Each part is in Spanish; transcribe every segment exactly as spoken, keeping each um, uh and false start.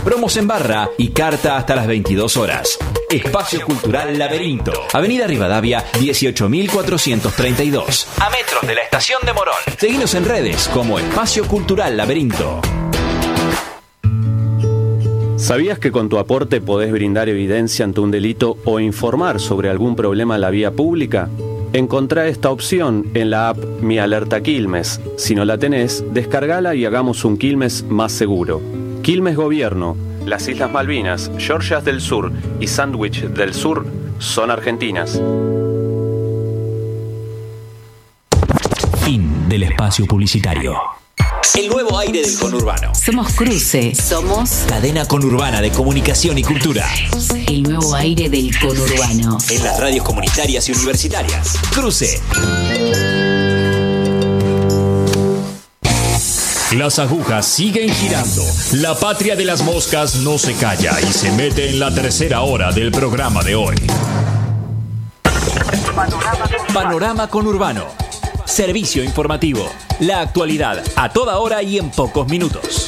promos en barra y carta hasta las veintidós horas. Espacio Cultural Laberinto, Avenida Rivadavia dieciocho mil cuatrocientos treinta y dos, a metros de la estación de Morón. Seguinos en redes como Espacio Cultural Laberinto. ¿Sabías que con tu aporte podés brindar evidencia ante un delito o informar sobre algún problema en la vía pública? Encontrá esta opción en la app Mi Alerta Quilmes. Si no la tenés, descargala y hagamos un Quilmes más seguro. Quilmes Gobierno. Las Islas Malvinas, Georgias del Sur y Sandwich del Sur son argentinas. Fin del espacio publicitario. El nuevo aire del conurbano. Somos Cruce. Somos Cadena Conurbana de Comunicación y Cultura. El nuevo aire del conurbano. En las radios comunitarias y universitarias. Cruce. Las agujas siguen girando. La patria de las moscas no se calla y se mete en la tercera hora del programa de hoy. Panorama Conurbano. Servicio informativo. La actualidad a toda hora y en pocos minutos.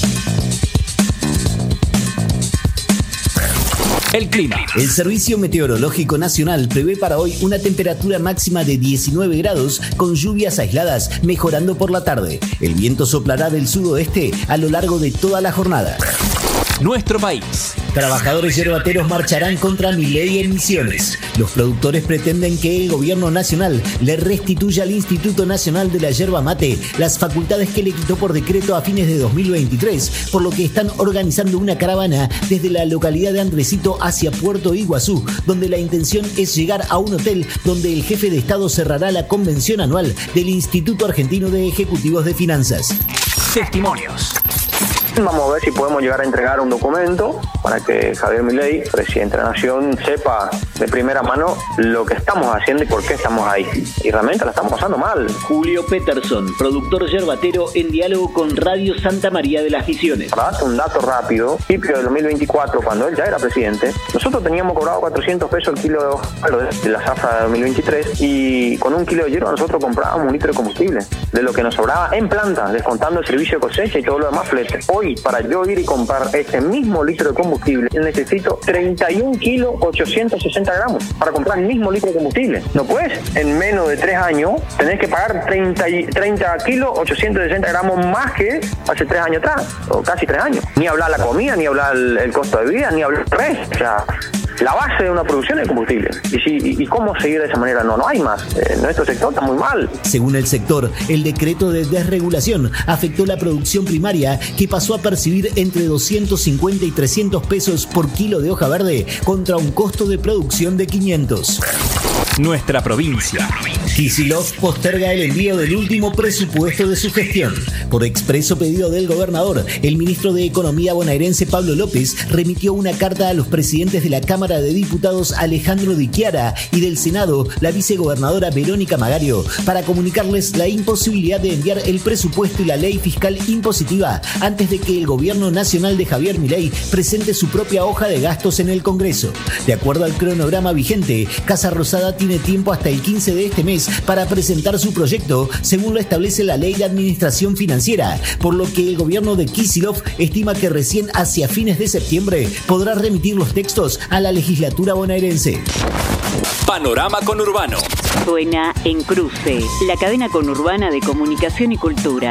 El clima. El Servicio Meteorológico Nacional prevé para hoy una temperatura máxima de diecinueve grados con lluvias aisladas, mejorando por la tarde. El viento soplará del sudoeste a lo largo de toda la jornada. Nuestro país. Trabajadores yerbateros marcharán contra Milei en Misiones. Los productores pretenden que el gobierno nacional le restituya al Instituto Nacional de la Yerba Mate las facultades que le quitó por decreto a fines de dos mil veintitrés, por lo que están organizando una caravana desde la localidad de Andresito hacia Puerto Iguazú, donde la intención es llegar a un hotel donde el jefe de Estado cerrará la convención anual del Instituto Argentino de Ejecutivos de Finanzas. Testimonios. Vamos a ver si podemos llegar a entregar un documento para que Javier Milei, presidente de la Nación, sepa de primera mano lo que estamos haciendo y por qué estamos ahí. Y realmente la estamos pasando mal. Julio Peterson, productor yerbatero en diálogo con Radio Santa María de las Misiones. Para darte un dato rápido, a principios de dos mil veinticuatro, cuando él ya era presidente, nosotros teníamos cobrado cuatrocientos pesos el kilo de la zafra de dos mil veintitrés y con un kilo de hierba nosotros comprábamos un litro de combustible, de lo que nos sobraba en planta, descontando el servicio de cosecha y todo lo demás flete. Hoy, para yo ir y comprar ese mismo litro de combustible, necesito treinta y un kilos ochocientos sesenta gramos para comprar el mismo litro de combustible. No puedes, en menos de tres años, tenés que pagar treinta, treinta kilos ochocientos sesenta gramos más que hace tres años atrás, o casi tres años. Ni hablar la comida, ni hablar el, el costo de vida, ni hablar el resto. O sea, la base de una producción es combustible. ¿Y, si, y cómo seguir de esa manera? No, no hay más. Eh, nuestro sector está muy mal. Según el sector, el decreto de desregulación afectó la producción primaria, que pasó a percibir entre doscientos cincuenta y trescientos pesos por kilo de hoja verde contra un costo de producción de quinientos. Nuestra provincia. Kicillof posterga el envío del último presupuesto de su gestión. Por expreso pedido del gobernador, el ministro de Economía bonaerense Pablo López remitió una carta a los presidentes de la Cámara de Diputados Alejandro Di Chiara y del Senado la vicegobernadora Verónica Magario para comunicarles la imposibilidad de enviar el presupuesto y la ley fiscal impositiva antes de que el gobierno nacional de Javier Milei presente su propia hoja de gastos en el Congreso. De acuerdo al cronograma vigente, Casa Rosada tiene tiempo hasta el quince de este mes para presentar su proyecto, según lo establece la Ley de Administración Financiera, por lo que el gobierno de Kicillof estima que recién hacia fines de septiembre podrá remitir los textos a la legislatura bonaerense. Panorama Conurbano. Suena en Cruce, la cadena conurbana de comunicación y cultura.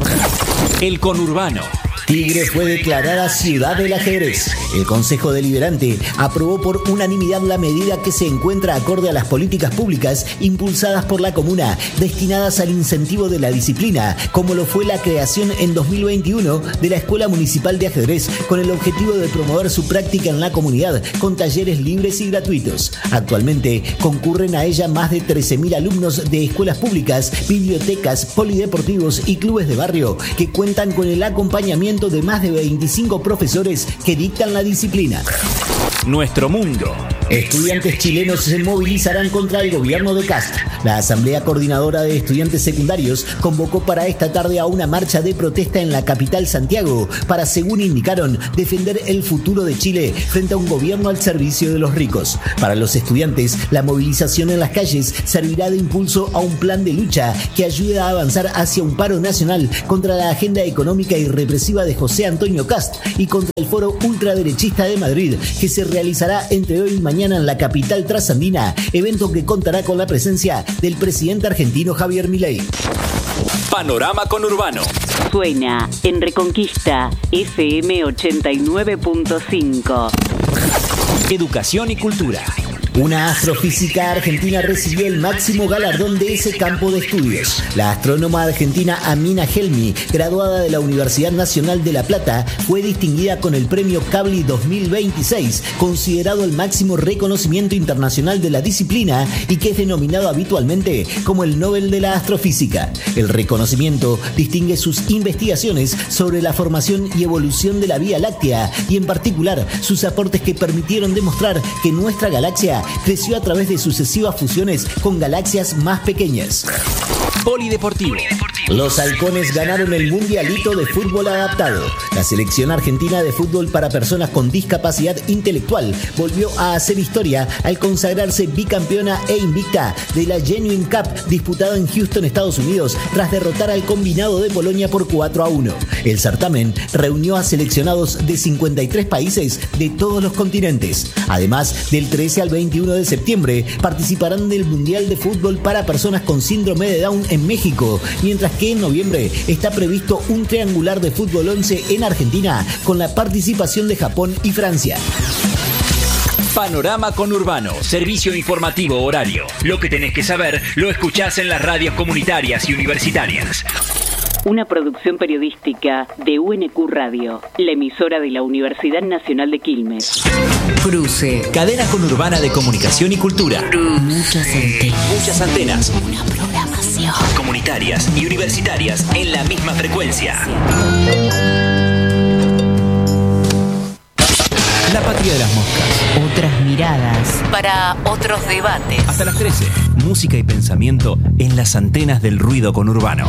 El conurbano. Tigre fue declarada ciudad del ajedrez. El Consejo Deliberante aprobó por unanimidad la medida que se encuentra acorde a las políticas públicas impulsadas por la comuna, destinadas al incentivo de la disciplina, como lo fue la creación en dos mil veintiuno de la Escuela Municipal de Ajedrez, con el objetivo de promover su práctica en la comunidad con talleres libres y gratuitos. Actualmente concurren a ella más de trece mil alumnos de escuelas públicas, bibliotecas, polideportivos y clubes de barrio, que cuentan con el acompañamiento de más de veinticinco profesores que dictan la disciplina. Nuestro mundo. Estudiantes chilenos se movilizarán contra el gobierno de Kast. La Asamblea Coordinadora de Estudiantes Secundarios convocó para esta tarde a una marcha de protesta en la capital Santiago para, según indicaron, defender el futuro de Chile frente a un gobierno al servicio de los ricos. Para los estudiantes, la movilización en las calles servirá de impulso a un plan de lucha que ayude a avanzar hacia un paro nacional contra la agenda económica y represiva de José Antonio Kast y contra el foro ultraderechista de Madrid, que se realizará entre hoy y mañana en la capital trasandina, evento que contará con la presencia del presidente argentino Javier Milei. Panorama conurbano. Suena en Reconquista F M ochenta y nueve punto cinco. Educación y cultura. Una astrofísica argentina recibió el máximo galardón de ese campo de estudios. La astrónoma argentina Amina Helmi, graduada de la Universidad Nacional de La Plata, fue distinguida con el premio Kavli dos mil veintiséis, considerado el máximo reconocimiento internacional de la disciplina y que es denominado habitualmente como el Nobel de la Astrofísica. El reconocimiento distingue sus investigaciones sobre la formación y evolución de la Vía Láctea y, en particular, sus aportes que permitieron demostrar que nuestra galaxia creció a través de sucesivas fusiones con galaxias más pequeñas. Polideportivo. Los halcones ganaron el mundialito de fútbol adaptado. La selección argentina de fútbol para personas con discapacidad intelectual volvió a hacer historia al consagrarse bicampeona e invicta de la Genuine Cup disputada en Houston, Estados Unidos, tras derrotar al combinado de Polonia por cuatro a uno. El certamen reunió a seleccionados de cincuenta y tres países de todos los continentes. Además, del trece al veintiuno de septiembre participarán del Mundial de Fútbol para personas con síndrome de Down en México, mientras que en noviembre está previsto un triangular de fútbol once en Argentina con la participación de Japón y Francia. Panorama conurbano, servicio informativo horario. Lo que tenés que saber lo escuchás en las radios comunitarias y universitarias. Una producción periodística de U N Q Radio, la emisora de la Universidad Nacional de Quilmes. Cruce, cadena conurbana de comunicación y cultura. Muchas antenas. Muchas antenas. Una programación. Comunitarias y universitarias en la misma frecuencia. La patria de las moscas. Otras miradas. Para otros debates. Hasta las trece. Música y pensamiento en las antenas del ruido conurbano.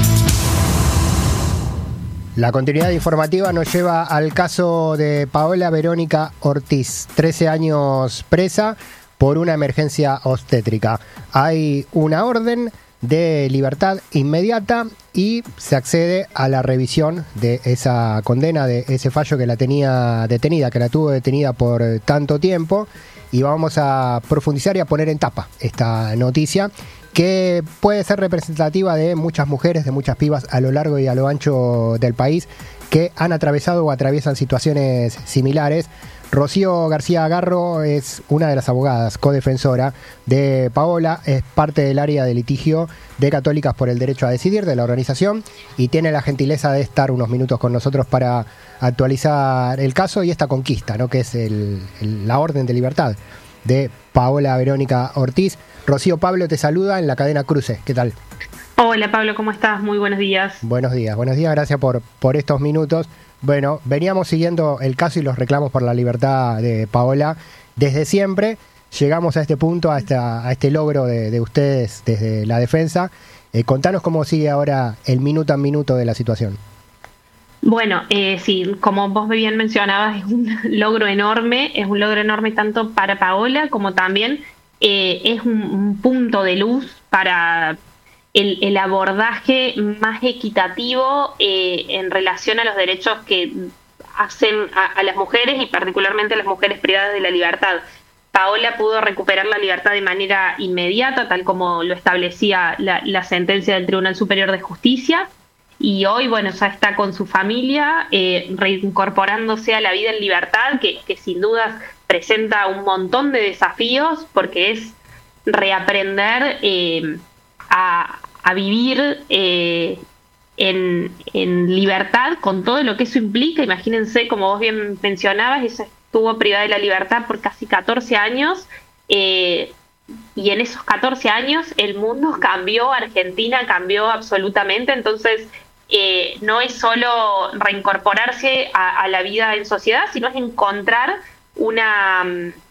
La continuidad informativa nos lleva al caso de Paola Verónica Ortiz, trece años presa por una emergencia obstétrica. Hay una orden de libertad inmediata y se accede a la revisión de esa condena, de ese fallo que la tenía detenida, que la tuvo detenida por tanto tiempo. Y vamos a profundizar y a poner en tapa esta noticia, que puede ser representativa de muchas mujeres, de muchas pibas a lo largo y a lo ancho del país que han atravesado o atraviesan situaciones similares. Rocío García Garro es una de las abogadas codefensora de Paola, es parte del área de litigio de Católicas por el Derecho a Decidir de la organización y tiene la gentileza de estar unos minutos con nosotros para actualizar el caso y esta conquista, ¿no?, que es el, el, la orden de libertad de Paola Verónica Ortiz. Rocío, Pablo te saluda en la cadena Cruce. ¿Qué tal? Hola Pablo, ¿cómo estás? Muy buenos días. Buenos días, buenos días, gracias por, por estos minutos. Bueno, veníamos siguiendo el caso y los reclamos por la libertad de Paola desde siempre. Llegamos a este punto, a, esta, a este logro de, de ustedes desde la defensa. Eh, contanos cómo sigue ahora el minuto a minuto de la situación. Bueno, eh, sí, como vos bien mencionabas, es un logro enorme, es un logro enorme tanto para Paola como también eh, es un, un punto de luz para el, el abordaje más equitativo eh, en relación a los derechos que hacen a, a las mujeres y particularmente a las mujeres privadas de la libertad. Paola pudo recuperar la libertad de manera inmediata, tal como lo establecía la, la sentencia del Tribunal Superior de Justicia, y hoy, bueno, ya está con su familia, eh, reincorporándose a la vida en libertad, que, que sin dudas presenta un montón de desafíos, porque es reaprender eh, a, a vivir eh, en, en libertad con todo lo que eso implica. Imagínense, como vos bien mencionabas, ella estuvo privada de la libertad por casi catorce años, eh, y en esos catorce años el mundo cambió, Argentina cambió absolutamente. Entonces eh, no es solo reincorporarse a, a la vida en sociedad, sino es encontrar una,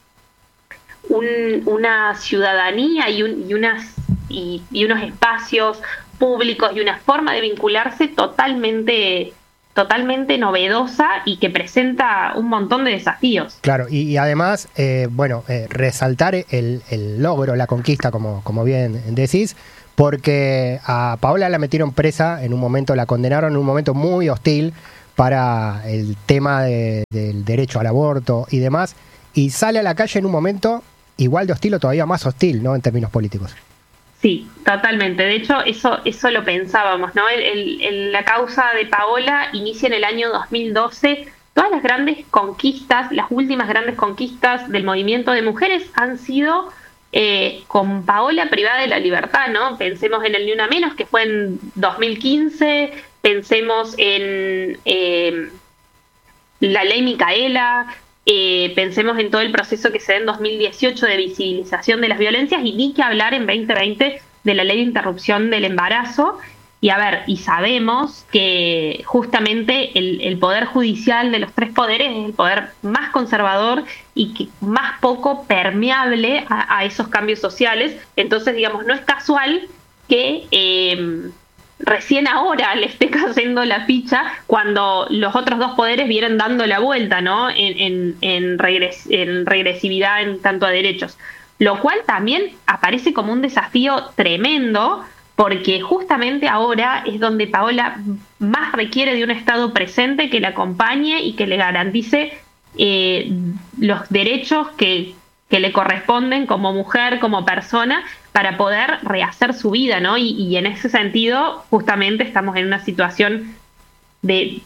un, una ciudadanía y, un, y, unas, y, y unos espacios públicos y una forma de vincularse totalmente, totalmente novedosa y que presenta un montón de desafíos. Claro, y, y además, eh, bueno, eh, resaltar el, el logro, la conquista, como, como bien decís, porque a Paola la metieron presa en un momento, la condenaron en un momento muy hostil para el tema de, del derecho al aborto y demás, y sale a la calle en un momento igual de hostil o todavía más hostil, ¿no?, en términos políticos. Sí, totalmente. De hecho, eso eso lo pensábamos, ¿no? El, el, el, la causa de Paola inicia en el año dos mil doce. Todas las grandes conquistas, las últimas grandes conquistas del movimiento de mujeres han sido eh, con Paola privada de la libertad, ¿no? Pensemos en el Ni Una Menos, que fue en dos mil quince, pensemos en eh, la ley Micaela, eh, pensemos en todo el proceso que se da en dos mil dieciocho de visibilización de las violencias, y ni que hablar en veinte veinte de la ley de interrupción del embarazo. Y a ver, y sabemos que justamente el, el poder judicial de los tres poderes es el poder más conservador y que más poco permeable a, a esos cambios sociales. Entonces, digamos, no es casual que eh, recién ahora le esté cayendo la ficha cuando los otros dos poderes vienen dando la vuelta, ¿no? En, en, en, regres, en regresividad en tanto a derechos. Lo cual también aparece como un desafío tremendo, porque justamente ahora es donde Paola más requiere de un Estado presente que la acompañe y que le garantice eh, los derechos que, que le corresponden como mujer, como persona, para poder rehacer su vida, ¿no? Y, y en ese sentido, justamente estamos en una situación de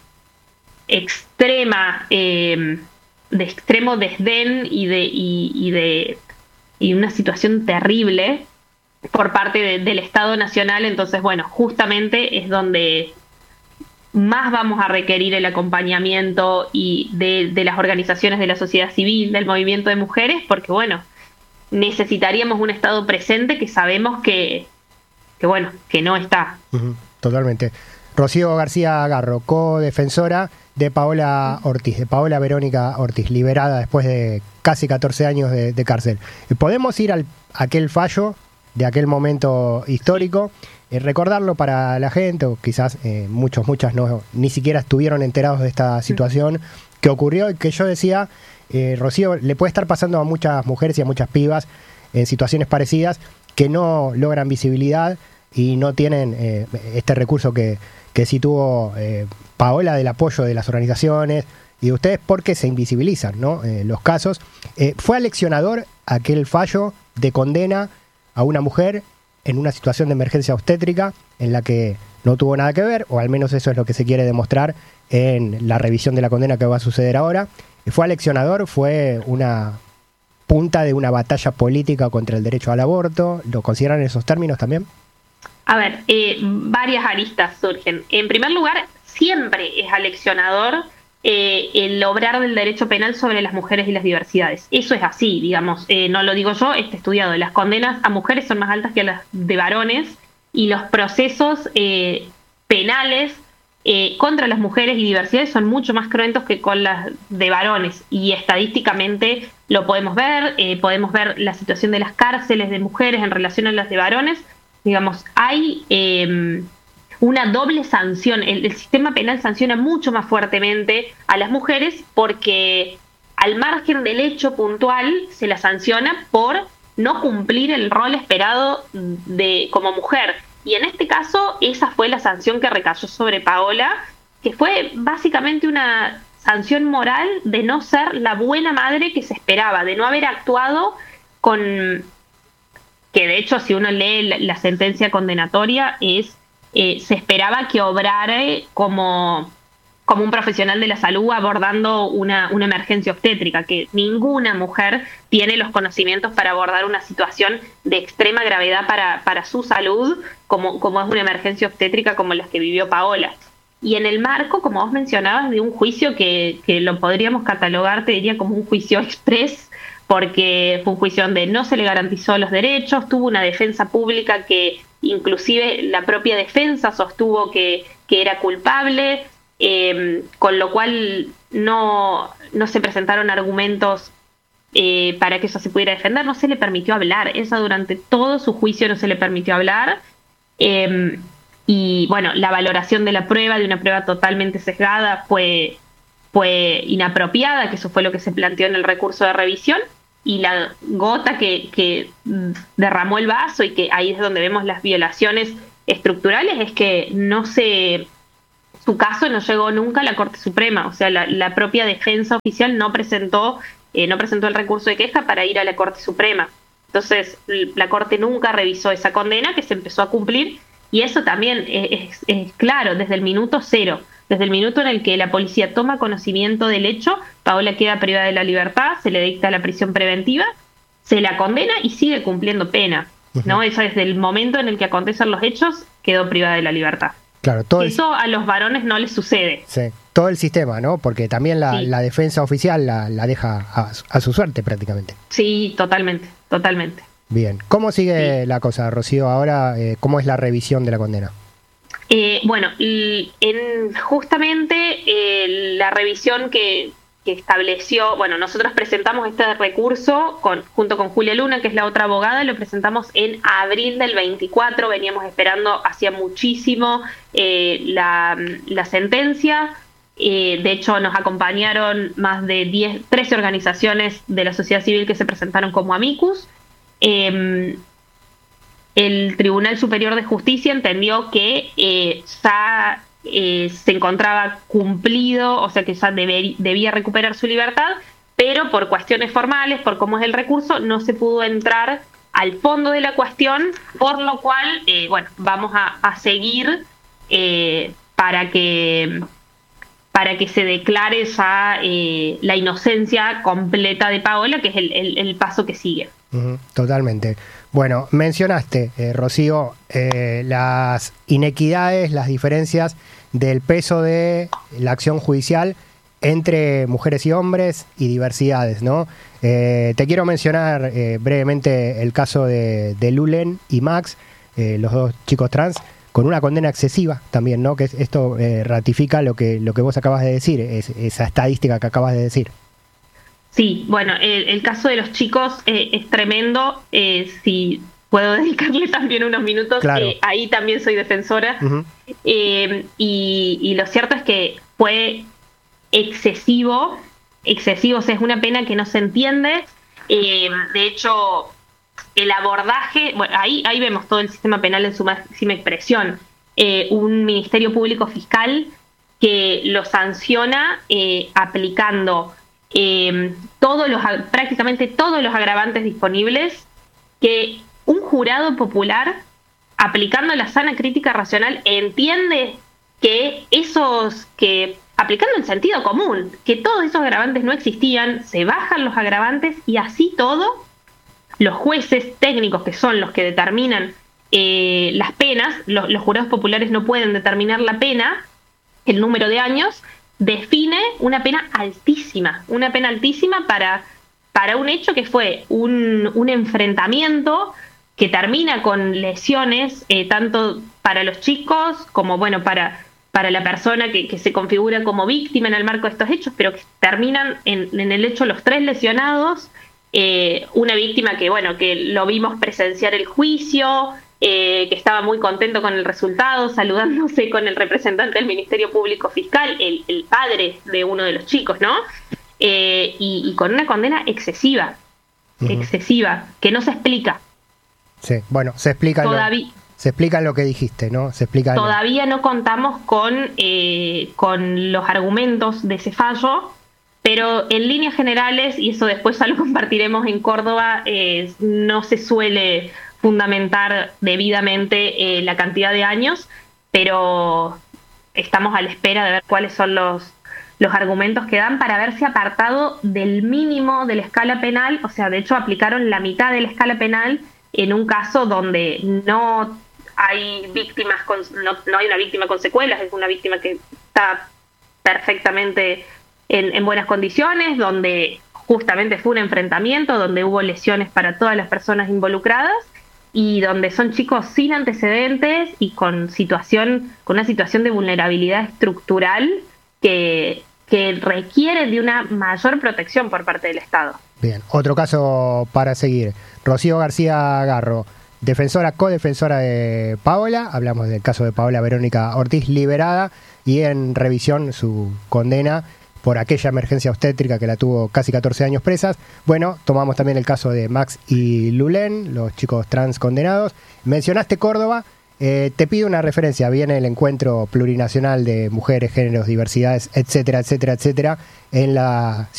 extrema, eh, de extremo desdén y de, y, y de y una situación terrible por parte de, del Estado Nacional. Entonces, bueno, justamente es donde más vamos a requerir el acompañamiento y de, de las organizaciones de la sociedad civil, del movimiento de mujeres, porque, bueno, necesitaríamos un Estado presente que sabemos que, que bueno, que no está. Uh-huh, totalmente. Rocío García Garro, co-defensora de Paola Ortiz, de Paola Verónica Ortiz, liberada después de casi catorce años de, de cárcel. ¿Podemos ir al aquel fallo de aquel momento histórico, eh, recordarlo para la gente, o quizás eh, muchos, muchas no, ni siquiera estuvieron enterados de esta situación que ocurrió y que yo decía, eh, Rocío, le puede estar pasando a muchas mujeres y a muchas pibas en situaciones parecidas que no logran visibilidad y no tienen eh, este recurso que, que sí tuvo eh, Paola, del apoyo de las organizaciones y de ustedes, porque se invisibilizan, ¿no? Eh, los casos. Eh, ¿Fue aleccionador aquel fallo de condena a una mujer en una situación de emergencia obstétrica en la que no tuvo nada que ver, o al menos eso es lo que se quiere demostrar en la revisión de la condena que va a suceder ahora? ¿Fue aleccionador? ¿Fue una punta de una batalla política contra el derecho al aborto? ¿Lo consideran en esos términos también? A ver, eh, varias aristas surgen. En primer lugar, siempre es aleccionador Eh, el obrar del derecho penal sobre las mujeres y las diversidades. Eso es así, digamos, eh, no lo digo yo, está estudiado. Las condenas a mujeres son más altas que las de varones y los procesos eh, penales eh, contra las mujeres y diversidades son mucho más cruentos que con las de varones, y estadísticamente lo podemos ver. Eh, podemos ver la situación de las cárceles de mujeres en relación a las de varones. Digamos, hay Eh, una doble sanción. El, el sistema penal sanciona mucho más fuertemente a las mujeres porque, al margen del hecho puntual, se la sanciona por no cumplir el rol esperado de como mujer. Y en este caso, esa fue la sanción que recayó sobre Paola, que fue básicamente una sanción moral de no ser la buena madre que se esperaba, de no haber actuado con... que de hecho, si uno lee la, la sentencia condenatoria, es Eh, se esperaba que obrara como, como un profesional de la salud abordando una, una emergencia obstétrica, que ninguna mujer tiene los conocimientos para abordar una situación de extrema gravedad para, para su salud, como, como es una emergencia obstétrica como las que vivió Paola. Y en el marco, como vos mencionabas, de un juicio que, que lo podríamos catalogar, te diría, como un juicio express, porque fue un juicio donde no se le garantizó los derechos, tuvo una defensa pública que inclusive la propia defensa sostuvo que, que era culpable, eh, con lo cual no, no se presentaron argumentos eh, para que eso se pudiera defender, no se le permitió hablar, ella durante todo su juicio no se le permitió hablar, eh, y bueno, la valoración de la prueba, de una prueba totalmente sesgada, fue, fue inapropiada, que eso fue lo que se planteó en el recurso de revisión, y la gota que, que derramó el vaso, y que ahí es donde vemos las violaciones estructurales, es que no se... su caso no llegó nunca a la Corte Suprema, o sea, la, la propia defensa oficial no presentó, eh, no presentó el recurso de queja para ir a la Corte Suprema. Entonces, la Corte nunca revisó esa condena que se empezó a cumplir, y eso también es, es, es claro, desde el minuto cero, desde el minuto en el que la policía toma conocimiento del hecho, Paola queda privada de la libertad, se le dicta la prisión preventiva, se la condena y sigue cumpliendo pena, ¿no? Uh-huh. Eso desde el momento en el que acontecen los hechos, quedó privada de la libertad. Claro, todo eso el... a los varones no les sucede. Sí, todo el sistema, ¿no? Porque también la, sí. la defensa oficial la, la deja a, a su suerte prácticamente. Sí, totalmente, totalmente. Bien, ¿cómo sigue sí. la cosa, Rocío? Ahora, eh, ¿cómo es la revisión de la condena? Eh, bueno, en justamente eh, la revisión que, que estableció, bueno, nosotros presentamos este recurso con, junto con Julia Luna, que es la otra abogada, lo presentamos en abril del veinticuatro, veníamos esperando hacía muchísimo eh, la, la sentencia, eh, de hecho nos acompañaron más de diez, trece organizaciones de la sociedad civil que se presentaron como amicus. Eh, el Tribunal Superior de Justicia entendió que eh, ya eh, se encontraba cumplido, o sea que ya deber, debía recuperar su libertad, pero por cuestiones formales, por cómo es el recurso, no se pudo entrar al fondo de la cuestión, por lo cual, eh, bueno, vamos a, a seguir eh, para que para que se declare ya eh, la inocencia completa de Paola, que es el, el, el paso que sigue. Uh-huh, totalmente. Bueno, mencionaste, eh, Rocío, eh, las inequidades, las diferencias del peso de la acción judicial entre mujeres y hombres y diversidades, ¿no? Eh, te quiero mencionar eh, brevemente el caso de, de Lulen y Max, eh, los dos chicos trans, con una condena excesiva también, ¿no? Que esto eh, ratifica lo que, lo que vos acabas de decir, es, esa estadística que acabas de decir. Sí, bueno, el, el caso de los chicos eh, es tremendo. Eh, si puedo dedicarle también unos minutos, claro. eh, ahí también soy defensora. Uh-huh. eh, y, y lo cierto es que fue excesivo, excesivo, o sea, es una pena que no se entiende. Eh, de hecho, el abordaje, bueno, ahí, ahí vemos todo el sistema penal en su máxima expresión. Eh, un Ministerio Público Fiscal que lo sanciona eh, aplicando Eh, todos los, prácticamente todos los agravantes disponibles, que un jurado popular, aplicando la sana crítica racional, entiende que esos, que aplicando el sentido común, que todos esos agravantes no existían, se bajan los agravantes y así todo, los jueces técnicos, que son los que determinan eh, las penas, los, los jurados populares no pueden determinar la pena, el número de años, define una pena altísima, una pena altísima para, para un hecho que fue un, un enfrentamiento que termina con lesiones, eh, tanto para los chicos como bueno para, para la persona que, que se configura como víctima en el marco de estos hechos, pero que terminan en, en el hecho los tres lesionados, eh, una víctima que bueno que lo vimos presenciar el juicio, Eh, que estaba muy contento con el resultado, saludándose con el representante del Ministerio Público Fiscal, el, el padre de uno de los chicos, ¿no? Eh, y, y con una condena excesiva, uh-huh. excesiva, que no se explica. Sí, bueno, se explica, Todavía, lo, se explica lo que dijiste, ¿no? Se explica todavía lo... no contamos con, eh, con los argumentos de ese fallo, pero en líneas generales, y eso después ya lo compartiremos en Córdoba, eh, no se suele fundamentar debidamente eh, la cantidad de años, pero estamos a la espera de ver cuáles son los, los argumentos que dan para haberse apartado del mínimo de la escala penal, o sea, de hecho aplicaron la mitad de la escala penal en un caso donde no hay víctimas con, no, no hay una víctima con secuelas, es una víctima que está perfectamente en, en buenas condiciones, donde justamente fue un enfrentamiento, donde hubo lesiones para todas las personas involucradas, y donde son chicos sin antecedentes y con situación con una situación de vulnerabilidad estructural que, que requieren de una mayor protección por parte del Estado. Bien, otro caso para seguir. Rocío García Garro, defensora, codefensora de Paola, hablamos del caso de Paola Verónica Ortiz, liberada y en revisión su condena por aquella emergencia obstétrica que la tuvo casi catorce años presas. Bueno, tomamos también el caso de Max y Lulén, los chicos trans condenados. Mencionaste Córdoba, eh, te pido una referencia. Viene el encuentro plurinacional de mujeres, géneros, diversidades, etcétera, etcétera, etcétera, en la